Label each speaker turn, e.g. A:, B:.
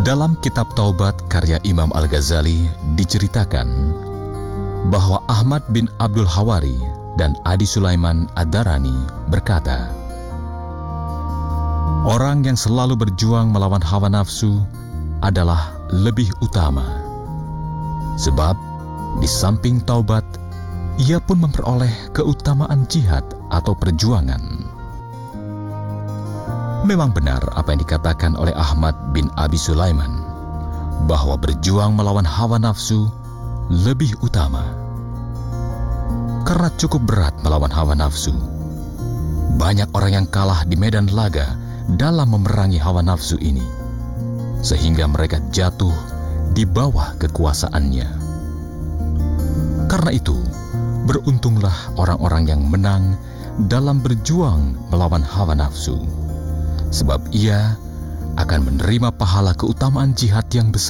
A: Dalam kitab Taubat karya Imam Al-Ghazali diceritakan bahwa Ahmad bin Abdul Hawari dan Adi Sulaiman Ad-Darani berkata, orang yang selalu berjuang melawan hawa nafsu adalah lebih utama. Sebab di samping taubat, ia pun memperoleh keutamaan jihad atau perjuangan. Memang benar apa yang dikatakan oleh Ahmad bin Abi Sulaiman, bahwa berjuang melawan hawa nafsu lebih utama. Karena cukup berat melawan hawa nafsu. Banyak orang yang kalah di medan laga dalam memerangi hawa nafsu ini, sehingga mereka jatuh di bawah kekuasaannya. Karena itu, beruntunglah orang-orang yang menang dalam berjuang melawan hawa nafsu, sebab ia akan menerima pahala keutamaan jihad yang besar.